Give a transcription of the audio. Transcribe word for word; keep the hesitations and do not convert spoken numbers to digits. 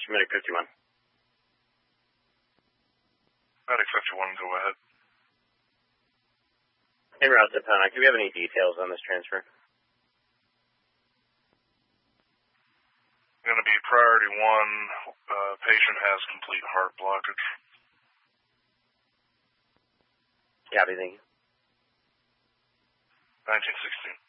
Medic fifty-one. Medic fifty-one, go ahead. En route to Panic, do we have any details on this transfer? Going to be priority one. Uh, patient has complete heart blockage. Copy, thank you. nineteen sixteen.